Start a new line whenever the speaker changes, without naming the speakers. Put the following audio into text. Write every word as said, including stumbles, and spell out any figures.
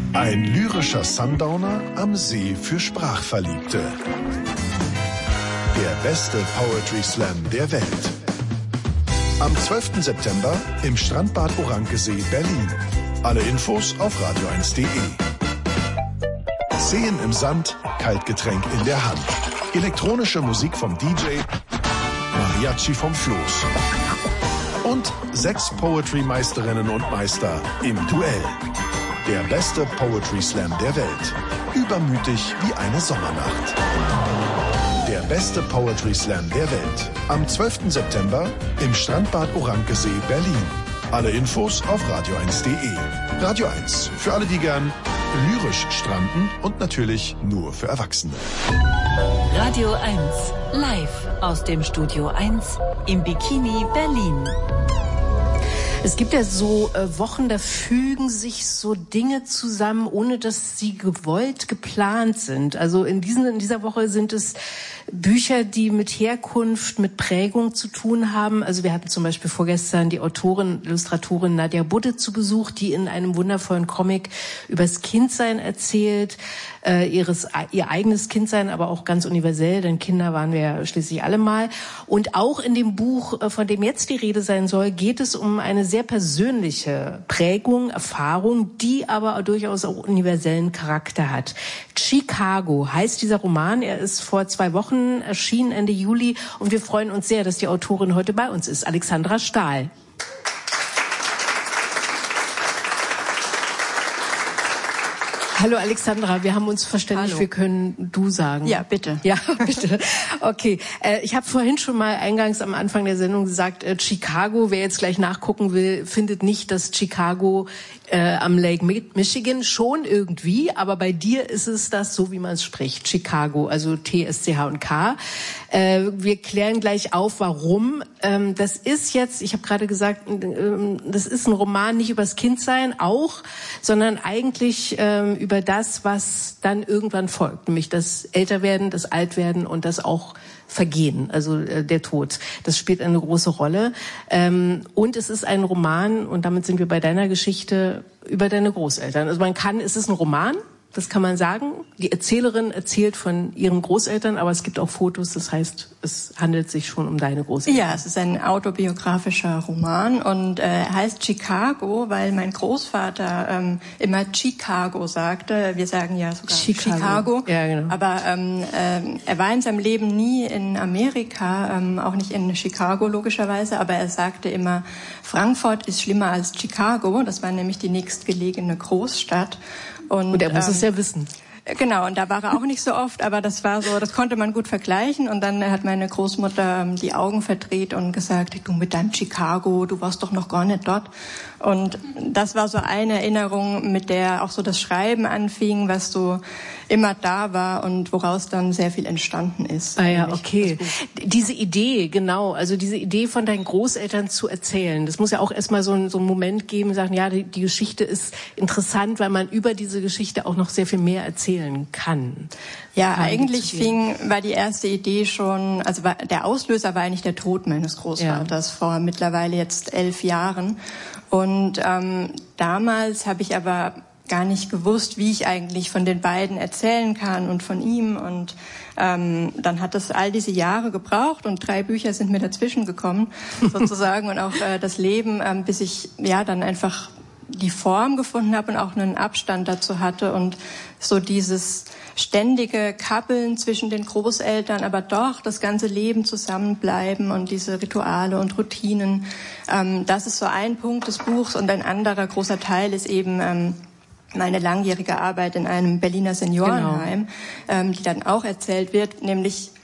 Ein lyrischer Sundowner am See für Sprachverliebte. Der beste Poetry Slam der Welt. Am zwölften September im Strandbad Orankesee, Berlin. Alle Infos auf radio eins punkt de. Seen im Sand, Kaltgetränk in der Hand. Elektronische Musik vom D J, Mariachi vom Floß. Und sechs Poetry-Meisterinnen und Meister im Duell. Der beste Poetry Slam der Welt. Übermütig wie eine Sommernacht. Der beste Poetry Slam der Welt. Am zwölften September im Strandbad Orankesee, Berlin. Alle Infos auf radio eins punkt de. Radio eins, für alle, die gern lyrisch stranden und natürlich nur für Erwachsene.
Radio eins, live aus dem Studio eins im Bikini Berlin.
Es gibt ja so äh, Wochen, da fügen sich so Dinge zusammen, ohne dass sie gewollt geplant sind. Also in, diesen, in dieser Woche sind es Bücher, die mit Herkunft, mit Prägung zu tun haben. Also wir hatten zum Beispiel vorgestern die Autorin, Illustratorin Nadja Budde zu Besuch, die in einem wundervollen Comic übers Kindsein erzählt, äh, ihres, ihr eigenes Kindsein, aber auch ganz universell, denn Kinder waren wir ja schließlich alle mal. Und auch in dem Buch, äh, von dem jetzt die Rede sein soll, geht es um eine sehr persönliche Prägung, Erfahrung, die aber durchaus auch universellen Charakter hat. Chicago heißt dieser Roman. Er ist vor zwei Wochen erschienen, Ende Juli. Und wir freuen uns sehr, dass die Autorin heute bei uns ist, Alexandra Stahl. Hallo Alexandra, wir haben uns verständigt,
Hallo.
Wir können du sagen.
Ja, bitte.
Ja, bitte. Okay, äh, ich habe vorhin schon mal eingangs am Anfang der Sendung gesagt, äh, Chicago, wer jetzt gleich nachgucken will, findet nicht das Chicago äh, am Lake Michigan, schon irgendwie, aber bei dir ist es das so, wie man es spricht, Chicago, also T S C H und K. Äh, wir klären gleich auf, warum. Ähm, das ist jetzt, ich habe gerade gesagt, äh, das ist ein Roman nicht übers Kindsein auch, sondern eigentlich ähm, über das, was dann irgendwann folgt, nämlich das Älterwerden, das Altwerden und das auch Vergehen, also äh, der Tod. Das spielt eine große Rolle. Ähm, und es ist ein Roman, und damit sind wir bei deiner Geschichte, über deine Großeltern. Also man kann, es ist ein Roman, das kann man sagen. Die Erzählerin erzählt von ihren Großeltern, aber es gibt auch Fotos, das heißt, es handelt sich schon um deine Großeltern.
Ja, es ist ein autobiografischer Roman und äh, er heißt Chicago, weil mein Großvater ähm, immer Chicago sagte. Wir sagen ja sogar Chicago. Chicago.
Ja, genau.
Aber ähm, äh, er war in seinem Leben nie in Amerika, ähm, auch nicht in Chicago logischerweise, aber er sagte immer, Frankfurt ist schlimmer als Chicago. Das war nämlich die nächstgelegene Großstadt. Und,
und er muss
ähm,
es ja wissen.
Genau, und da war er auch nicht so oft, aber das war so, das konnte man gut vergleichen. Und dann hat meine Großmutter ähm, die Augen verdreht und gesagt, du mit deinem Chicago, du warst doch noch gar nicht dort. Und das war so eine Erinnerung, mit der auch so das Schreiben anfing, was so immer da war und woraus dann sehr viel entstanden ist.
Ah ja, okay. Diese Idee, genau, also diese Idee von deinen Großeltern zu erzählen, das muss ja auch erstmal so, ein, so einen Moment geben, sagen, ja, die, die Geschichte ist interessant, weil man über diese Geschichte auch noch sehr viel mehr erzählen kann.
Ja, eigentlich fing, war die erste Idee schon, also war, der Auslöser war eigentlich der Tod meines Großvaters ja. vor mittlerweile jetzt elf Jahren. Und ähm, damals habe ich aber gar nicht gewusst, wie ich eigentlich von den beiden erzählen kann und von ihm. Und ähm, dann hat es all diese Jahre gebraucht und drei Bücher sind mir dazwischen gekommen, sozusagen. Und auch äh, das Leben, ähm, bis ich ja dann einfach die Form gefunden habe und auch einen Abstand dazu hatte. Und so dieses ständige Kappeln zwischen den Großeltern, aber doch das ganze Leben zusammenbleiben und diese Rituale und Routinen. Ähm, das ist so ein Punkt des Buchs. Und ein anderer großer Teil ist eben ähm, meine langjährige Arbeit in einem Berliner Seniorenheim, genau. ähm, die dann auch erzählt wird, nämlich